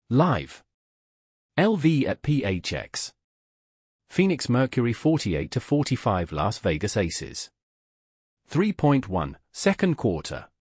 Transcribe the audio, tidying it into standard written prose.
Live. LV at PHX. Phoenix Mercury 48-45 Las Vegas Aces. 3.1, second quarter.